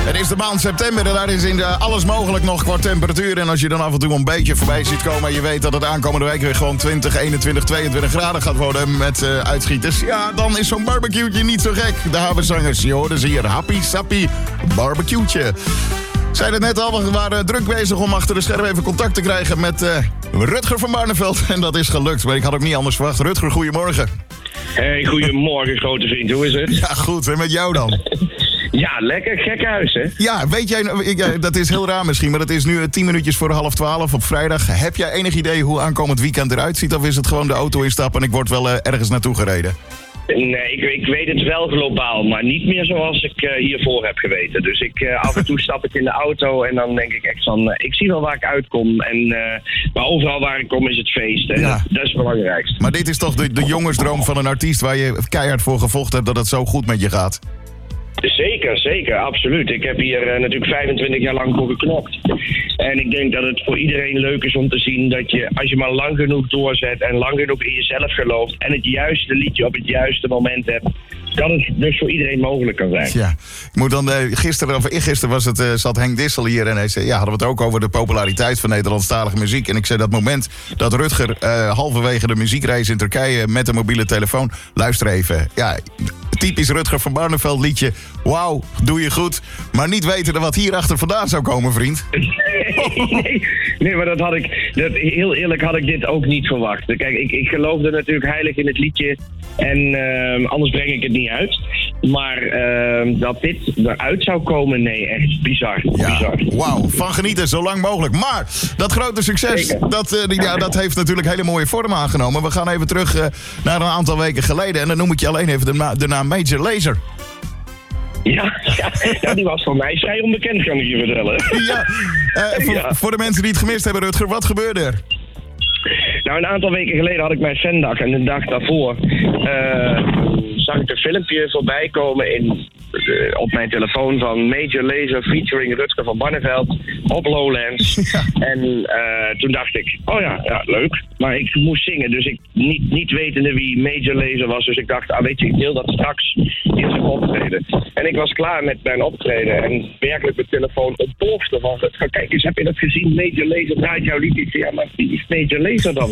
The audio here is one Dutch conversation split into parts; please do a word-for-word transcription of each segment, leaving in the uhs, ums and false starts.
Het is de maand september en daar is in de alles mogelijk nog qua temperatuur. En als je dan af en toe een beetje voorbij ziet komen en je weet dat het aankomende week weer gewoon twintig, eenentwintig, tweeëntwintig graden gaat worden met uh, uitschieters. Ja, dan is zo'n barbecue'tje niet zo gek. De Havenzangers, je hoorde ze hier. Happy Sappy barbecue'tje. Zei het net al, we waren druk bezig om achter de schermen even contact te krijgen met uh, Rutger van Barneveld. En dat is gelukt, maar ik had ook niet anders verwacht. Rutger, goedemorgen. Hey, goedemorgen grote vriend, hoe is het? Ja, goed, en met jou dan? Ja, lekker, gek huis, hè? Ja, weet jij, ja, dat is heel raar misschien, maar dat is nu tien minuutjes voor half twaalf op vrijdag. Heb jij enig idee hoe aankomend weekend eruit ziet? Of is het gewoon de auto instappen en ik word wel uh, ergens naartoe gereden? Nee, ik, ik weet het wel globaal, maar niet meer zoals ik uh, hiervoor heb geweten. Dus ik, uh, af en toe stap ik in de auto en dan denk ik echt van, uh, ik zie wel waar ik uitkom. En, uh, maar overal waar ik kom is het feest en ja. dat, dat is het belangrijkste. Maar dit is toch de, de jongensdroom van een artiest waar je keihard voor gevochten hebt dat het zo goed met je gaat? Zeker, zeker, absoluut. Ik heb hier uh, natuurlijk vijfentwintig jaar lang voor geknokt. En ik denk dat het voor iedereen leuk is om te zien dat je, als je maar lang genoeg doorzet en lang genoeg in jezelf gelooft en het juiste liedje op het juiste moment hebt, dat het dus voor iedereen mogelijk kan zijn. Ja, ik moet dan, uh, gisteren of eergisteren was het, uh, zat Henk Dissel hier en hij zei, ja, hadden we het ook over de populariteit van Nederlandstalige muziek. En ik zei dat moment dat Rutger uh, halverwege de muziekreis in Turkije met een mobiele telefoon, luister even, ja, typisch Rutger van Barneveld liedje, wauw, doe je goed, maar niet weten wat hierachter vandaan zou komen, vriend. nee, nee, maar dat had ik, dat, heel eerlijk had ik dit ook niet verwacht. Kijk, ik, ik geloofde natuurlijk heilig in het liedje en uh, anders breng ik het niet uit. Maar uh, dat dit eruit zou komen, nee, echt bizar. Ja, bizar. Wauw, van genieten, zo lang mogelijk. Maar dat grote succes, dat, uh, ja, dat heeft natuurlijk hele mooie vorm aangenomen. We gaan even terug uh, naar een aantal weken geleden en dan noem ik je alleen even de, na- de naam Major Lazer. Ja, ja, ja, die was voor mij vrij onbekend, kan ik je vertellen. Ja, uh, voor, ja. voor de mensen die het gemist hebben, Rutger, wat gebeurde er? Nou, een aantal weken geleden had ik mijn fandag en de dag daarvoor uh, zag ik een filmpje voorbij komen in, uh, op mijn telefoon van Major Lazer featuring Rutger van Barneveld op Lowlands. Ja. En uh, toen dacht ik, oh ja, ja, leuk. Maar ik moest zingen, dus ik niet, niet wetende wie Major Lazer was. Dus ik dacht, ah, weet je, ik deel dat straks in zijn optreden. En ik was klaar met mijn optreden en werkelijk mijn telefoon ontplofte van Rutger, kijk eens, heb je dat gezien? Major Lazer draait jouw liedje. Ja, maar wie is Major Lazer dan?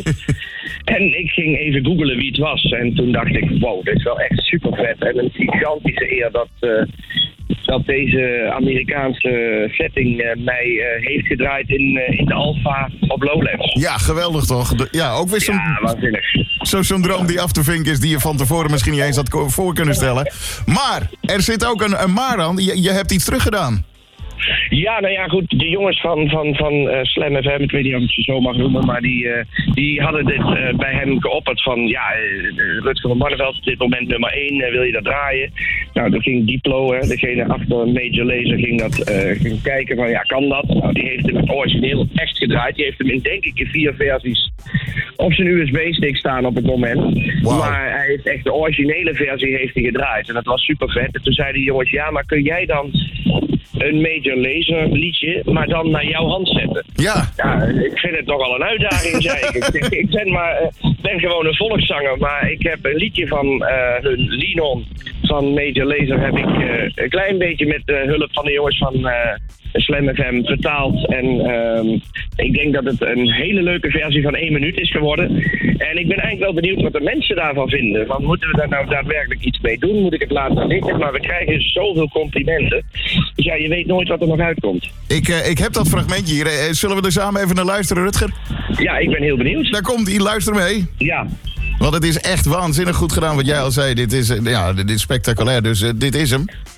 En ik ging even googlen wie het was. En toen dacht ik, wow, dit is wel echt super vet. En een gigantische eer dat, uh, dat deze Amerikaanse setting uh, mij uh, heeft gedraaid in, uh, in de Alfa op Lowlands. Ja, geweldig toch? De, ja, ook weer zo'n, ja, waanzinnig. Zo, zo'n droom die af te vinken is die je van tevoren misschien niet eens had voor kunnen stellen. Maar er zit ook een, een maar aan. Je, je hebt iets teruggedaan. Ja, nou ja, goed. De jongens van, van, van uh, Slam F M, ik weet niet of ik ze zo mag noemen, maar die, uh, die hadden dit uh, bij hem geopperd van, ja, uh, Rutger van Barneveld, op dit moment nummer één, uh, wil je dat draaien? Nou, toen ging Diplo, hè, degene achter Major Lazer, ging dat uh, ging kijken van, ja, kan dat? Nou, die heeft hem het origineel echt gedraaid. Die heeft hem in, denk ik, in vier versies op zijn U S B-stick staan op het moment. Wow. Maar hij heeft echt de originele versie heeft hij gedraaid. En dat was super vet. En toen zeiden die jongens, ja, maar kun jij dan een Major Lazer liedje, maar dan naar jouw hand zetten? Ja. Ja, ik vind het nogal een uitdaging, zei ik. ik, ik ben, maar, uh, ben gewoon een volkszanger, maar ik heb een liedje van uh, hun Lean On van Major Lazer heb ik uh, een klein beetje met de hulp van de jongens van uh, Slam F M vertaald. En um, ik denk dat het een hele leuke versie van één minuut is geworden. En ik ben eigenlijk wel benieuwd wat de mensen daarvan vinden. Want moeten we daar nou daadwerkelijk iets mee doen? Moet ik het laten liggen? Maar we krijgen zoveel complimenten. Dus ja, je weet nooit wat er nog uitkomt. Ik, uh, ik heb dat fragmentje hier. Uh, zullen we er samen even naar luisteren, Rutger? Ja, ik ben heel benieuwd. Daar komt hij, luister mee. Ja. Want het is echt waanzinnig goed gedaan wat jij al zei. Dit is, uh, ja, dit is spectaculair, dus uh, dit is hem.